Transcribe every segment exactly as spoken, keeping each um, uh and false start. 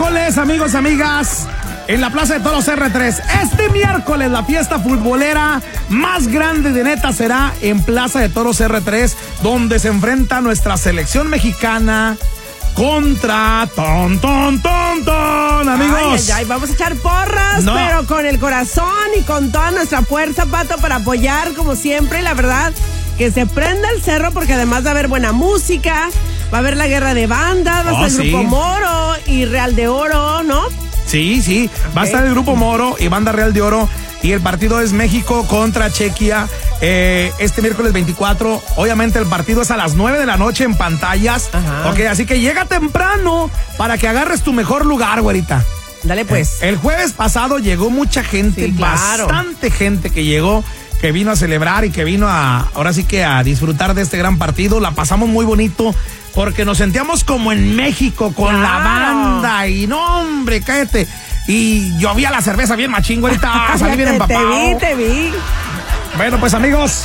miércoles, amigos, amigas, en la Plaza de Toros erre tres. Este miércoles la fiesta futbolera más grande de neta será en Plaza de Toros erre tres, donde se enfrenta nuestra selección mexicana contra ton, ton, ton, ton, amigos. Ay, ay, ay, vamos a echar porras, no. pero con el corazón y con toda nuestra fuerza, Pato, para apoyar como siempre. Y la verdad, que se prenda el cerro, porque además va a haber buena música, va a haber la guerra de bandas, va a Oh, estar el sí. Grupo Moro y Real de Oro, ¿no? Sí, sí, okay. Va a estar el Grupo Moro y Banda Real de Oro. Y el partido es México contra Chequia eh, este miércoles veinticuatro. Obviamente el partido es a las nueve de la noche en pantallas. Ajá. Ok, así que llega temprano para que agarres tu mejor lugar, güerita. Dale pues. Eh, el jueves pasado llegó mucha gente, sí, claro. bastante gente que llegó, que vino a celebrar y que vino a, ahora sí que a disfrutar de este gran partido. La pasamos muy bonito porque nos sentíamos como en México con claro. la banda. Y no, hombre, cállate. Y llovía la cerveza bien machín, ahorita salí bien empapado. Te vi, te vi. Bueno, pues amigos,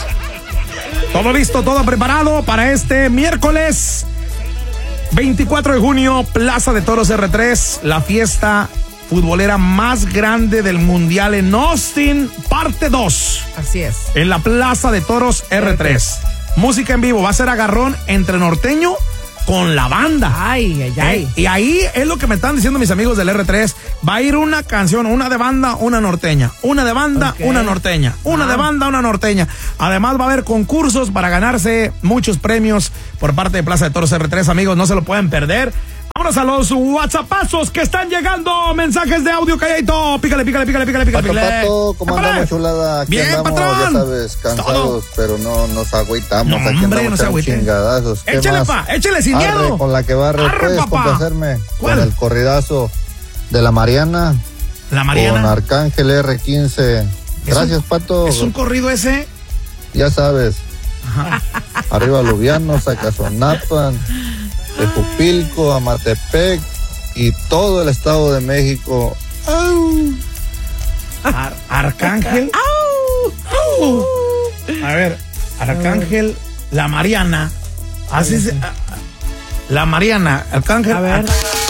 todo listo, todo preparado para este miércoles veinticuatro de junio, Plaza de Toros erre tres, la fiesta futbolera más grande del mundial en Austin, parte dos. Así es. En la Plaza de Toros erre tres. Música en vivo, va a ser agarrón entre norteño con la banda. Ay, ay, ay. Eh, y ahí es lo que me están diciendo mis amigos del erre tres. Va a ir una canción, una de banda, una norteña. Una de banda, okay. una norteña. Una ah. de banda, una norteña. Además va a haber concursos para ganarse muchos premios por parte de Plaza de Toros erre tres, amigos. No se lo pueden perder. Vámonos a los WhatsAppazos que están llegando. Mensajes de audio, calladito. Pícale, pícale, pícale, pícale, pícale. Pato, Pato, ¿cómo andamos, chulada? Aquí Bien, andamos, patrón. Ya sabes, cansados, Todo. Pero no nos agüitamos. No, Aquí hombre, andamos no se chingadazos. Échale, pa, échale sin Arre, miedo. con la que barre, Arre, puedes papá. complacerme. ¿Cuál? Con el corridazo de la Mariana. La Mariana. Con Arcángel erre quince. Gracias, un, Pato. ¿Es un corrido ese? Ya sabes. Ajá. Arriba Lubiano, Zacazonapan, Tejupilco, Amatepec y todo el Estado de México. ¡Au! Ar Arcángel. ¡Au! ¡Au! A ver, Arcángel, la Mariana. Así se, la Mariana, Arcángel. A ver.